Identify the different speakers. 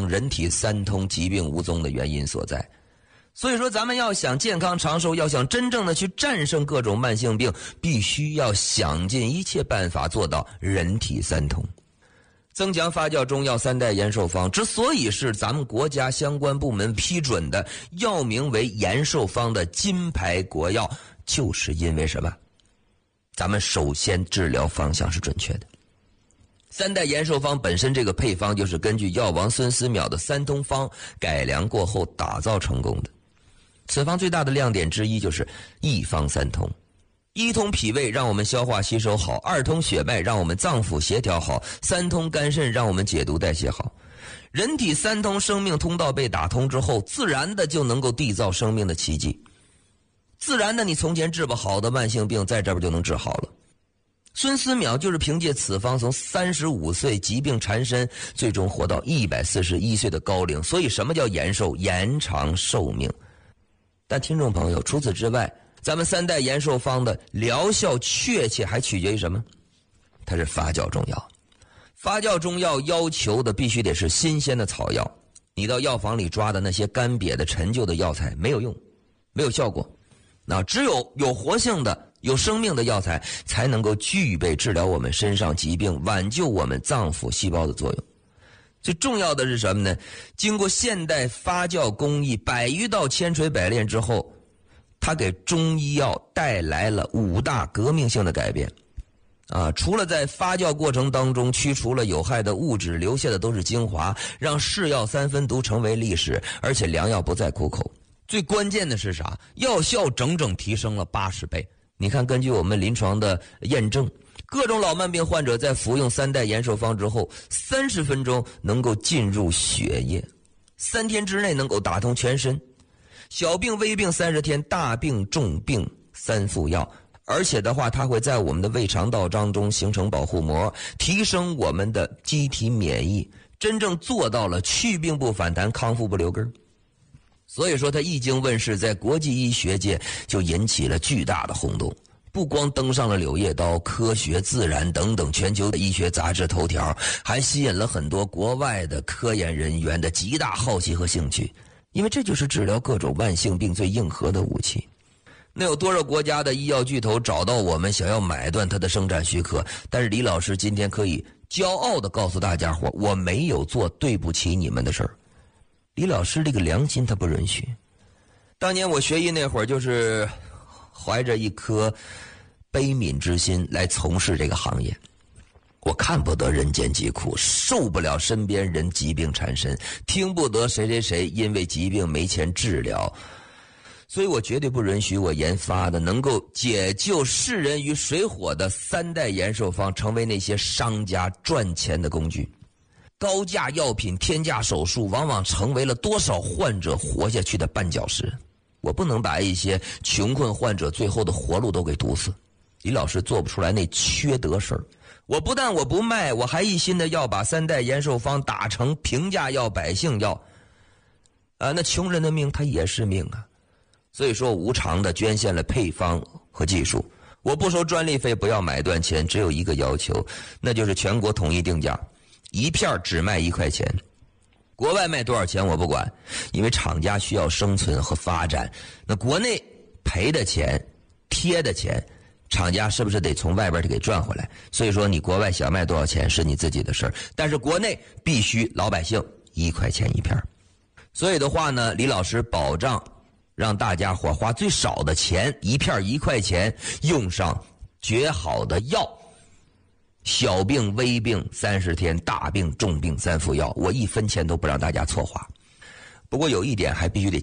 Speaker 1: 人体三通、疾病无踪的原因所在。所以说咱们要想健康长寿，要想真正的去战胜各种慢性病，必须要想尽一切办法做到人体三通。增强发酵中药3代延寿方之所以是咱们国家相关部门批准的药名为延寿方的金牌国药，就是因为什么？咱们首先治疗方向是准确的。3代延寿方本身这个配方就是根据药王孙思邈的三通方改良过后打造成功的。此方最大的亮点之一就是一方三通。一通脾胃让我们消化吸收好，二通血脉让我们脏腑协调好，三通肝肾让我们解毒代谢好。人体三通生命通道被打通之后，自然的就能够缔造生命的奇迹。自然的，你从前治不好的慢性病在这边就能治好了。孙思邈就是凭借此方从35岁疾病缠身，最终活到141岁的高龄。所以什么叫延寿？延长寿命。但听众朋友，除此之外，咱们3代延寿方的疗效确切还取决于什么？它是发酵中药。发酵中药要求的必须得是新鲜的草药，你到药房里抓的那些干瘪的陈旧的药材没有用，没有效果。那只有有活性的有生命的药材才能够具备治疗我们身上疾病、挽救我们脏腑细胞的作用。最重要的是什么呢？经过现代发酵工艺100余道千锤百炼之后，它给中医药带来了5大革命性的改变。除了在发酵过程当中去除了有害的物质，留下的都是精华，让是药三分毒成为历史，而且良药不再苦口。最关键的是啥？药效整整提升了80倍。你看，根据我们临床的验证，各种老慢病患者在服用3代延寿方之后，30分钟能够进入血液，3天之内能够打通全身。小病微病30天，大病重病3副药。而且的话，它会在我们的胃肠道当中形成保护膜，提升我们的机体免疫，真正做到了去病不反弹，康复不留根。所以说它一经问世，在国际医学界就引起了巨大的轰动，不光登上了《柳叶刀》、《科学》、《自然》等等全球的医学杂志头条，还吸引了很多国外的科研人员的极大好奇和兴趣，因为这就是治疗各种慢性病最硬核的武器。那有多少国家的医药巨头找到我们，想要买断它的生产许可？但是李老师今天可以骄傲地告诉大家伙，我没有做对不起你们的事儿。李老师这个良心他不允许。当年我学医那会儿，就是怀着一颗悲悯之心来从事这个行业。我看不得人间疾苦，受不了身边人疾病缠身，听不得谁谁谁因为疾病没钱治疗。所以我绝对不允许我研发的能够解救世人于水火的3代延寿方成为那些商家赚钱的工具。高价药品、天价手术往往成为了多少患者活下去的绊脚石。我不能把一些穷困患者最后的活路都给堵死。李老师做不出来那缺德事儿。我不但我不卖，我还一心的要把3代延寿方打成平价药、百姓药。那穷人的命他也是命啊。所以说无偿的捐献了配方和技术，我不收专利费，不要买断钱，只有一个要求，那就是全国统一定价，一片只卖1块钱。国外卖多少钱我不管，因为厂家需要生存和发展。那国内赔的钱、贴的钱，厂家是不是得从外边给赚回来？所以说你国外想卖多少钱是你自己的事儿，但是国内必须老百姓1块钱一片。所以的话呢，李老师保障让大家伙花最少的钱，一片1块钱，用上绝好的药。小病微病30天，大病重病3副药，我1分钱都不让大家错花。不过有一点还必须得